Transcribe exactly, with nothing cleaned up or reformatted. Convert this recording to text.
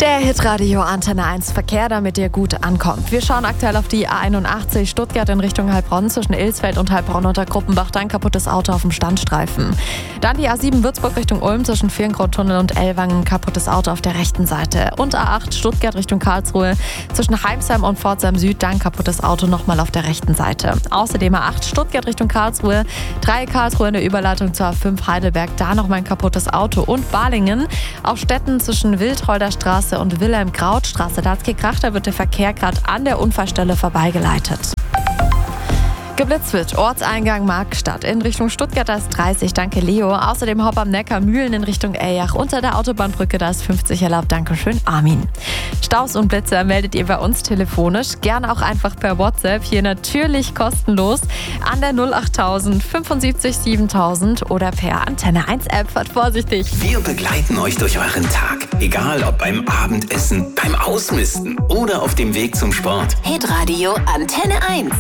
Der Hitradio Antenne eins Verkehr, damit ihr gut ankommt. Wir schauen aktuell auf die A einundachtzig Stuttgart in Richtung Heilbronn zwischen Ilsfeld und Heilbronn unter Gruppenbach. Dann kaputtes Auto auf dem Standstreifen. Dann die A sieben Würzburg Richtung Ulm zwischen Vierenkrautunnel und Ellwangen. Kaputtes Auto auf der rechten Seite. Und A acht Stuttgart Richtung Karlsruhe zwischen Heimsheim und Pforzheim Süd. Dann kaputtes Auto nochmal auf der rechten Seite. Außerdem A acht Stuttgart Richtung Karlsruhe. drei Karlsruhe in der Überleitung zur A fünf Heidelberg. Da nochmal ein kaputtes Auto. Und Balingen auf Städten zwischen Wildholder Straße und Wilhelm-Kraut-Straße. Da hat's gekracht, da wird der Verkehr gerade an der Unfallstelle vorbeigeleitet. Geblitzt wird Ortseingang Markstadt in Richtung Stuttgart, da ist dreißig, danke Leo. Außerdem Hopp am Neckar, Mühlen in Richtung Eyach. Unter der Autobahnbrücke, da ist fünfzig erlaubt, dankeschön Armin. Staus und Blitze meldet ihr bei uns telefonisch, gerne auch einfach per WhatsApp, hier natürlich kostenlos an der null achttausend fünfundsiebzig siebentausend oder per Antenne eins App. Fahrt vorsichtig. Wir begleiten euch durch euren Tag, egal ob beim Abendessen, beim Ausmisten oder auf dem Weg zum Sport. Hitradio Antenne eins.